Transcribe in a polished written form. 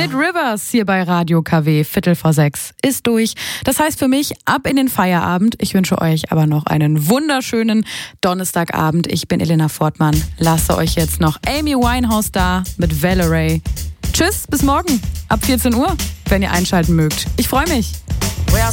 Night Rivers hier bei Radio KW, 5:45 ist durch. Das heißt für mich, ab in den Feierabend. Ich wünsche euch aber noch einen wunderschönen Donnerstagabend. Ich bin Elena Fortmann. Lasse euch jetzt noch Amy Winehouse da mit Valerie. Tschüss, bis morgen ab 14 Uhr, wenn ihr einschalten mögt. Ich freue mich.